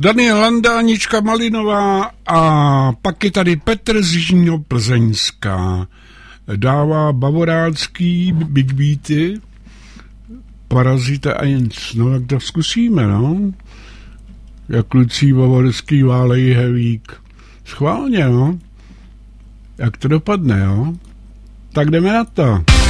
Daniel Landa, Anička Malinová a pak je tady Petr z Jižního-Plzeňska. Dává bavorácký big beaty, Parazita a Jens. No tak to zkusíme, no. Jak kluci bavorský válejí hevík. Schválně, no. Jak to dopadne, jo? Tak jdeme na to.